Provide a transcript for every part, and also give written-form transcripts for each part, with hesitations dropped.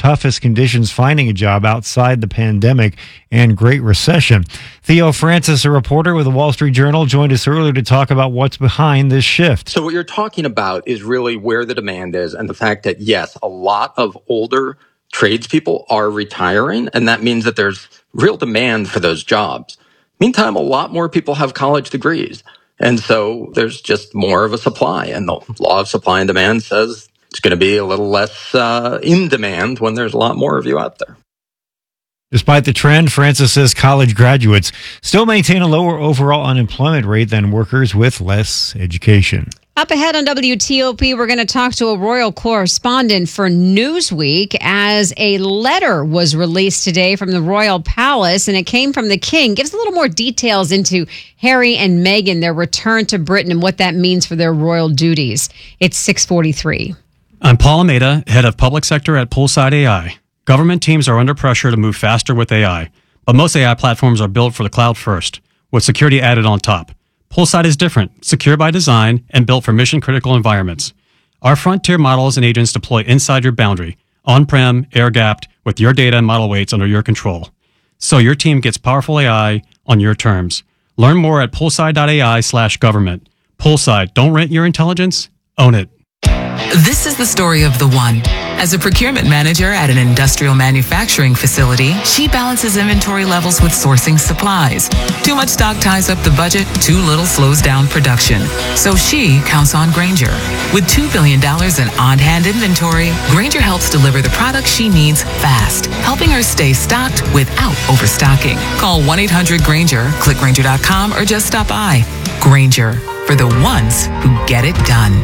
toughest conditions finding a job outside the pandemic and Great Recession. Theo Francis, a reporter with the Wall Street Journal, joined us earlier to talk about what's behind this shift. So what you're talking about is really where the demand is and the fact that, yes, a lot of older tradespeople are retiring, and that means that there's real demand for those jobs. Meantime, a lot more people have college degrees. And so there's just more of a supply. And the law of supply and demand says it's going to be a little less in demand when there's a lot more of you out there. Despite the trend, Francis says college graduates still maintain a lower overall unemployment rate than workers with less education. Up ahead on WTOP, we're going to talk to a royal correspondent for Newsweek as a letter was released today from the royal palace, and it came from the king. Gives a little more details into Harry and Meghan, their return to Britain, and what that means for their royal duties. It's 6:43. I'm Paul Almeida, head of public sector at Poolside AI. Government teams are under pressure to move faster with AI, but most AI platforms are built for the cloud first, with security added on top. Poolside is different, secure by design, and built for mission-critical environments. Our frontier models and agents deploy inside your boundary, on-prem, air-gapped, with your data and model weights under your control. So your team gets powerful AI on your terms. Learn more at poolside.ai/government. Poolside, don't rent your intelligence, own it. This is the story of the one. As a procurement manager at an industrial manufacturing facility, she balances inventory levels with sourcing supplies. Too much stock ties up the budget, too little slows down production. So she counts on Grainger. With $2 billion in on-hand inventory, Grainger helps deliver the products she needs fast, helping her stay stocked without overstocking. Call 1-800-GRAINGER, click Grainger.com, or just stop by. Grainger, for the ones who get it done.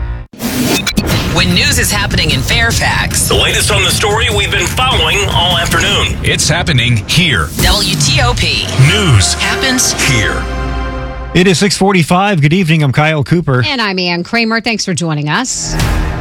When news is happening in Fairfax, the latest on the story we've been following all afternoon. It's happening here. WTOP. News happens here. It is 6:45. Good evening. I'm Kyle Cooper. And I'm Ann Kramer. Thanks for joining us.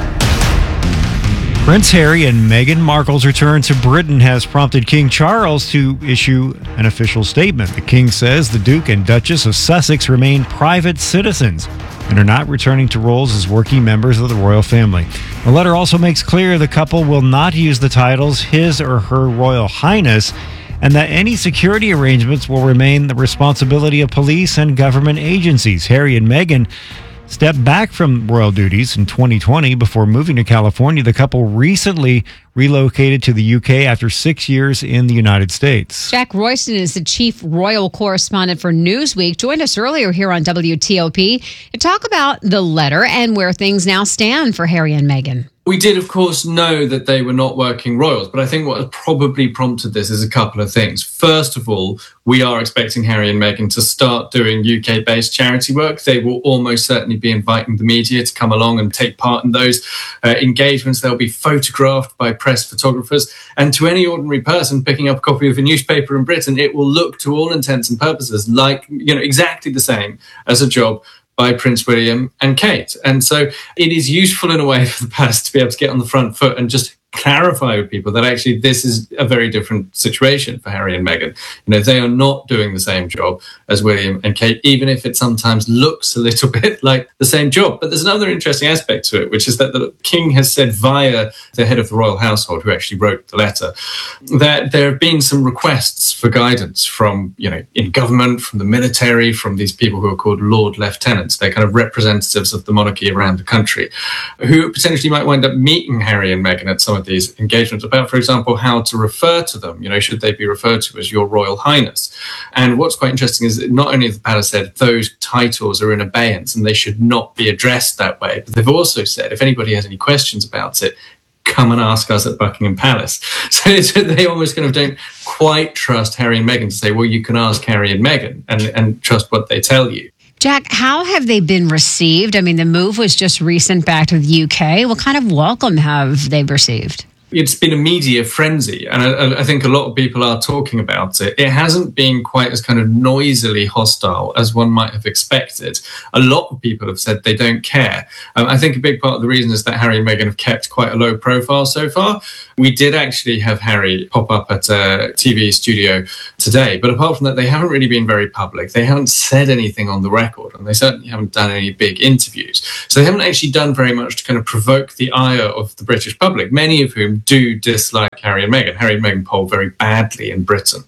Prince Harry and Meghan Markle's return to Britain has prompted King Charles to issue an official statement. The king says the Duke and Duchess of Sussex remain private citizens and are not returning to roles as working members of the royal family. The letter also makes clear the couple will not use the titles His or Her Royal Highness, and that any security arrangements will remain the responsibility of police and government agencies. Harry and Meghan stepped back from royal duties in 2020 before moving to California. The couple recently relocated to the UK after 6 years in the United States. Jack Royston is the chief royal correspondent for Newsweek. Joined us earlier here on WTOP to talk about the letter and where things now stand for Harry and Meghan. We did, of course, know that they were not working royals, but I think what has probably prompted this is a couple of things. First of all, we are expecting Harry and Meghan to start doing UK-based charity work. They will almost certainly be inviting the media to come along and take part in those engagements. They'll be photographed by press photographers. And to any ordinary person picking up a copy of a newspaper in Britain, it will look, to all intents and purposes, like, exactly the same as a job by Prince William and Kate. And so it is useful in a way for the palace to be able to get on the front foot and just clarify with people that actually this is a very different situation for Harry and Meghan. They are not doing the same job as William and Kate, even if it sometimes looks a little bit like the same job. But there's another interesting aspect to it, which is that the king has said via the head of the royal household, who actually wrote the letter, that there have been some requests for guidance from, in government, from the military, from these people who are called Lord Lieutenants. They're kind of representatives of the monarchy around the country, who potentially might wind up meeting Harry and Meghan at some of these engagements about, for example, how to refer to them. Should they be referred to as Your Royal Highness? And what's quite interesting is that not only has the palace said those titles are in abeyance and they should not be addressed that way, but they've also said if anybody has any questions about it, come and ask us at Buckingham Palace. So they almost kind of don't quite trust Harry and Meghan to say, well, you can ask Harry and Meghan and trust what they tell you. Jack, how have they been received? I mean, the move was just recent back to the UK. What kind of welcome have they received? It's been a media frenzy, and I think a lot of people are talking about it. It hasn't been quite as kind of noisily hostile as one might have expected. A lot of people have said they don't care. I think a big part of the reason is that Harry and Meghan have kept quite a low profile so far. We did actually have Harry pop up at a TV studio today, but apart from that, they haven't really been very public. They haven't said anything on the record, and they certainly haven't done any big interviews. So they haven't actually done very much to kind of provoke the ire of the British public, many of whom do dislike Harry and Meghan. Harry and Meghan poll very badly in Britain.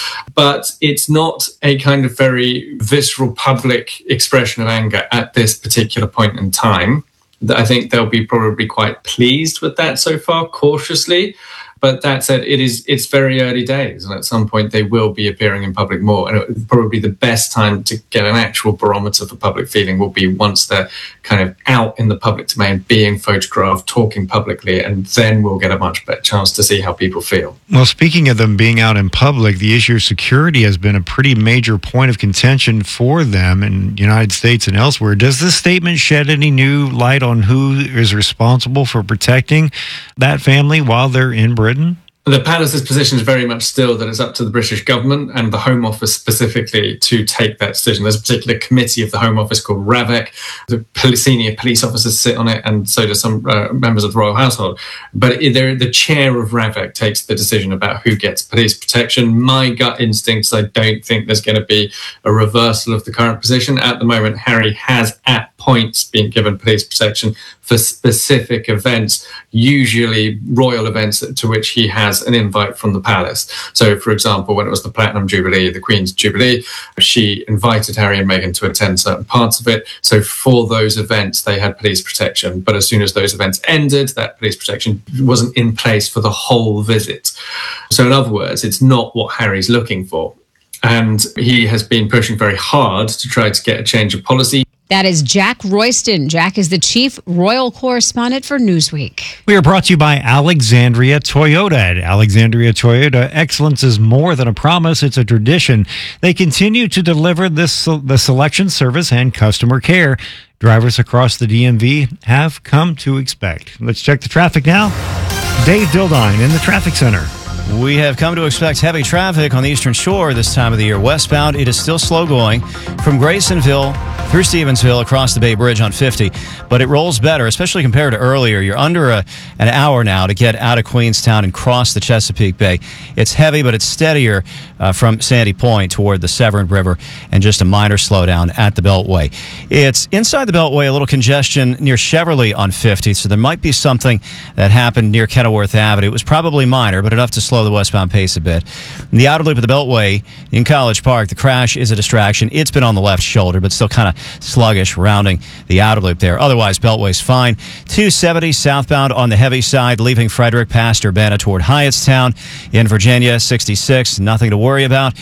But it's not a kind of very visceral public expression of anger at this particular point in time. I think they'll be probably quite pleased with that so far, cautiously. But that said, it's very early days, and at some point they will be appearing in public more. And probably the best time to get an actual barometer for public feeling will be once they're kind of out in the public domain, being photographed, talking publicly, and then we'll get a much better chance to see how people feel. Well, speaking of them being out in public, the issue of security has been a pretty major point of contention for them in the United States and elsewhere. Does this statement shed any new light on who is responsible for protecting that family while they're in Britain? The Palace's position is very much still that it's up to the British government and the Home Office specifically to take that decision. There's a particular committee of the Home Office called RAVEC. The senior police officers sit on it, and so do some members of the royal household. But the chair of RAVEC takes the decision about who gets police protection. My gut instincts, I don't think there's going to be a reversal of the current position. At the moment, Harry has at points been given police protection for specific events, usually royal events to which he has an invite from the palace. So, for example, when it was the Platinum Jubilee, the Queen's Jubilee, she invited Harry and Meghan to attend certain parts of it. So for those events, they had police protection. But as soon as those events ended, that police protection wasn't in place for the whole visit. So in other words, it's not what Harry's looking for. And he has been pushing very hard to try to get a change of policy. That is Jack Royston. Jack is the chief royal correspondent for Newsweek. We are brought to you by Alexandria Toyota. At Alexandria Toyota, excellence is more than a promise, it's a tradition. They continue to deliver the selection, service, and customer care drivers across the DMV have come to expect. Let's check the traffic now. Dave Dildine in the traffic center. We have come to expect heavy traffic on the Eastern Shore this time of the year. Westbound, it is still slow going from Graysonville through Stevensville across the Bay Bridge on 50, but it rolls better, especially compared to earlier. You're under an hour now to get out of Queenstown and cross the Chesapeake Bay. It's heavy, but it's steadier from Sandy Point toward the Severn River, and just a minor slowdown at the Beltway. It's inside the Beltway, a little congestion near Cheverly on 50, so there might be something that happened near Kenilworth Avenue. It was probably minor, but enough to slow the westbound pace a bit. In the outer loop of the Beltway in College Park, the crash is a distraction. It's been on the left shoulder, but still kind of sluggish rounding the outer loop there. Otherwise, Beltway's fine. 270 southbound on the heavy side, leaving Frederick past Urbana toward Hyattstown. In Virginia, 66, nothing to worry about.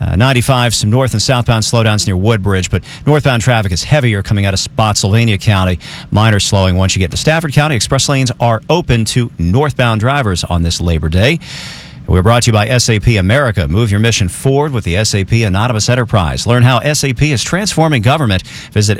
95, some north and southbound slowdowns near Woodbridge, but northbound traffic is heavier coming out of Spotsylvania County. Minor slowing once you get to Stafford County. Express lanes are open to northbound drivers on this Labor Day. We're brought to you by SAP America. Move your mission forward with the SAP Anonymous Enterprise. Learn how SAP is transforming government. Visit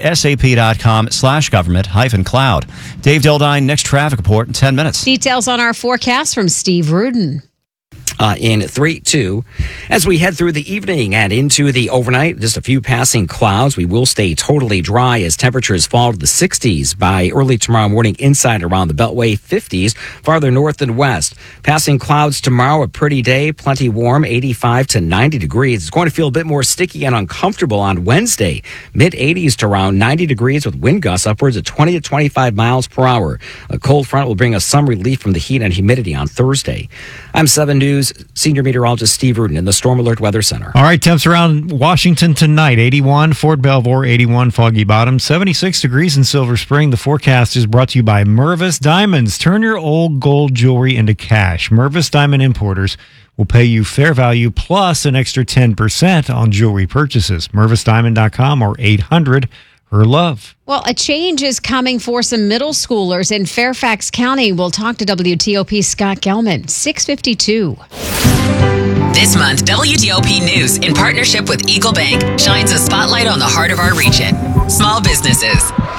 sap.com/government-cloud. Dave Dildine, next traffic report in 10 minutes. Details on our forecast from Steve Rudin. In 3, 2. As we head through the evening and into the overnight, just a few passing clouds. We will stay totally dry as temperatures fall to the 60s by early tomorrow morning inside around the Beltway, 50s farther north and west. Passing clouds tomorrow, a pretty day, plenty warm, 85 to 90 degrees. It's going to feel a bit more sticky and uncomfortable on Wednesday. Mid-80s to around 90 degrees with wind gusts upwards of 20 to 25 miles per hour. A cold front will bring us some relief from the heat and humidity on Thursday. I'm 7 News Senior Meteorologist Steve Rudin in the Storm Alert Weather Center. All right, temps around Washington tonight, 81, Fort Belvoir, 81, Foggy Bottom, 76 degrees in Silver Spring. The forecast is brought to you by Mervis Diamonds. Turn your old gold jewelry into cash. Mervis Diamond Importers will pay you fair value plus an extra 10% on jewelry purchases. MervisDiamond.com or 800-HER-LOVE. Well, a change is coming for some middle schoolers in Fairfax County. We'll talk to WTOP's Scott Gelman, 652. This month, WTOP News, in partnership with Eagle Bank, shines a spotlight on the heart of our region. Small businesses.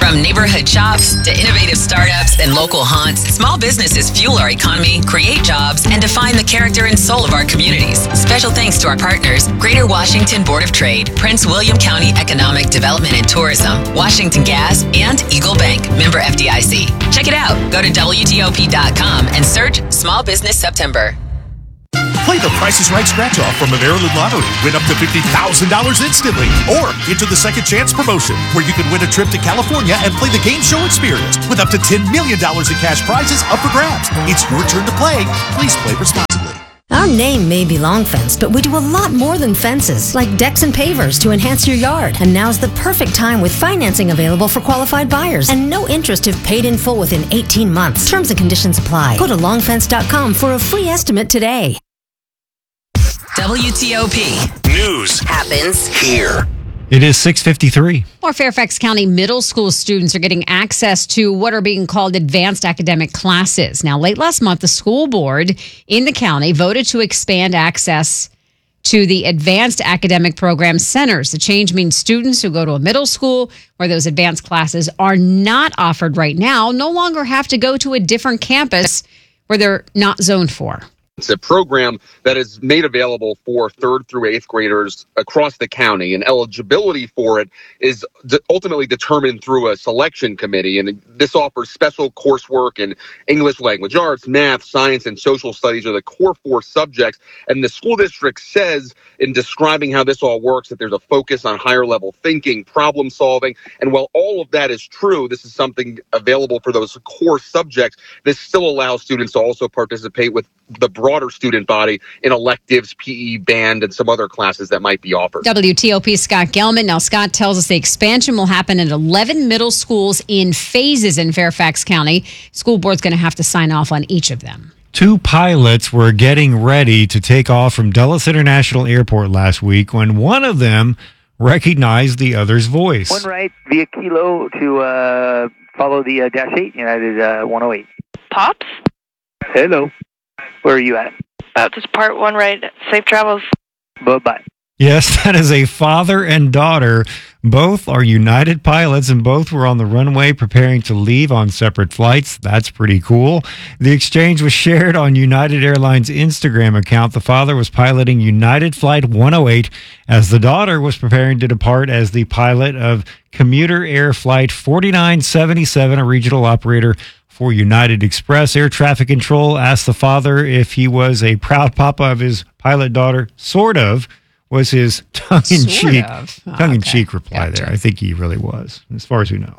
From neighborhood shops to innovative startups and local haunts, small businesses fuel our economy, create jobs, and define the character and soul of our communities. Special thanks to our partners, Greater Washington Board of Trade, Prince William County Economic Development and Tourism, Washington Gas, and Eagle Bank, member FDIC. Check it out. Go to WTOP.com and search Small Business September. Play the Price is Right scratch-off from the Maryland Lottery. Win up to $50,000 instantly. Or enter the Second Chance promotion, where you can win a trip to California and play the game show experience with up to $10 million in cash prizes up for grabs. It's your turn to play. Please play responsibly. Our name may be Long Fence, but we do a lot more than fences, like decks and pavers to enhance your yard. And now's the perfect time with financing available for qualified buyers and no interest if paid in full within 18 months. Terms and conditions apply. Go to longfence.com for a free estimate today. WTOP. News happens here. It is 6:53. More Fairfax County middle school students are getting access to what are being called advanced academic classes. Now, late last month, the school board in the county voted to expand access to the advanced academic program centers. The change means students who go to a middle school where those advanced classes are not offered right now no longer have to go to a different campus where they're not zoned for. It's a program that is made available for 3rd through 8th graders across the county, and eligibility for it is ultimately determined through a selection committee. And this offers special coursework in English language arts, math, science, and social studies are the core 4 subjects. And the school district says in describing how this all works that there's a focus on higher level thinking, problem solving. And while all of that is true, this is something available for those core subjects. This still allows students to also participate with the broader student body in electives, PE, band, and some other classes that might be offered. WTOP Scott Gelman. Now, Scott tells us the expansion will happen at 11 middle schools in phases in Fairfax County. School board's going to have to sign off on each of them. 2 pilots were getting ready to take off from Dulles International Airport last week when one of them recognized the other's voice. One right via Kilo to follow the Dash 8 United 108. Pops? Hello. Where are you at? About to depart, one right. Safe travels. Bye-bye. Yes, that is a father and daughter. Both are United pilots and both were on the runway preparing to leave on separate flights. That's pretty cool. The exchange was shared on United Airlines' Instagram account. The father was piloting United Flight 108 as the daughter was preparing to depart as the pilot of Commuter Air Flight 4977, a regional operator for United Express. Air traffic control asked the father if he was a proud papa of his pilot daughter. Sort of was his tongue-in-cheek reply there. I think he really was, as far as we know.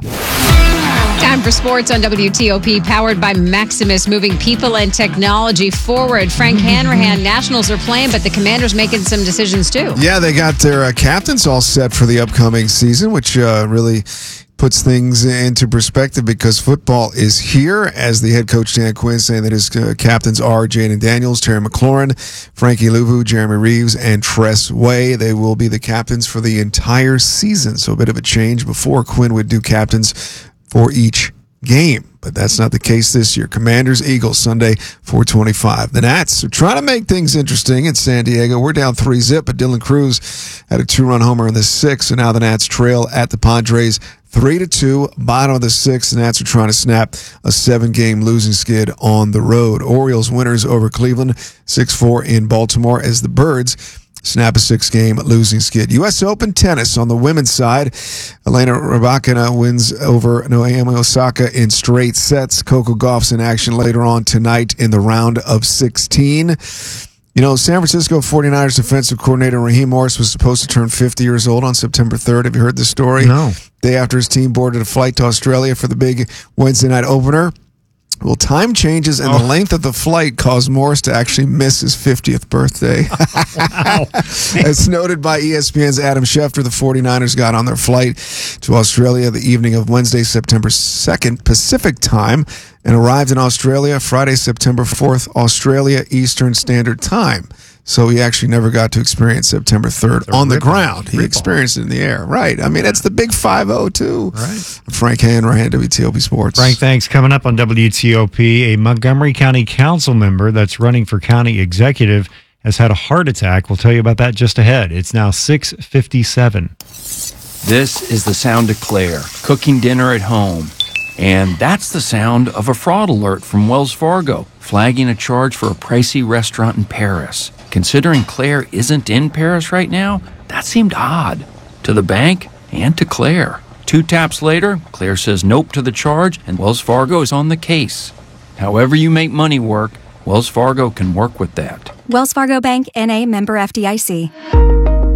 Time for sports on WTOP, powered by Maximus, moving people and technology forward. Frank Hanrahan, Nationals are playing, but the Commanders making some decisions too. Yeah, they got their captains all set for the upcoming season, which really puts things into perspective because football is here, as the head coach Dan Quinn saying that his captains are Jaden Daniels, Terry McLaurin, Frankie Luvu, Jeremy Reeves, and Tress Way. They will be the captains for the entire season, so a bit of a change. Before, Quinn would do captains for each game, but that's not the case this year. Commanders, Eagles, Sunday, 4:25. The Nats are trying to make things interesting in San Diego. We're down 3-0, but Dylan Cruz had a 2-run homer in the 6th, so now the Nats trail at the Padres 3-2, bottom of the 6th. The Nats are trying to snap a 7-game losing skid on the road. Orioles winners over Cleveland, 6-4 in Baltimore, as the Birds snap a 6-game losing skid. U.S. Open tennis on the women's side. Elena Rybakina wins over Naomi Osaka in straight sets. Coco Gauff's in action later on tonight in the round of 16. You know, San Francisco 49ers defensive coordinator Raheem Morris was supposed to turn 50 years old on September 3rd. Have you heard this story? No. Day after his team boarded a flight to Australia for the big Wednesday night opener. Well, time changes and the length of the flight caused Morris to actually miss his 50th birthday. Wow. As noted by ESPN's Adam Schefter, the 49ers got on their flight to Australia the evening of Wednesday, September 2nd, Pacific time, and arrived in Australia Friday, September 4th, Australia Eastern Standard Time. So he actually never got to experience September 3rd on the ground. He experienced it in the air. Right. I mean, that's the big 5-0, too. Right. Frank Hanrahan, WTOP Sports. Frank, thanks. Coming up on WTOP, a Montgomery County Council member that's running for county executive has had a heart attack. We'll tell you about that just ahead. It's now 6:57. This is the sound of Claire, cooking dinner at home. And that's the sound of a fraud alert from Wells Fargo, flagging a charge for a pricey restaurant in Paris. Considering Claire isn't in Paris right now, that seemed odd. To the bank and to Claire. 2 taps later, Claire says nope to the charge, and Wells Fargo is on the case. However you make money work, Wells Fargo can work with that. Wells Fargo Bank, N.A., member FDIC.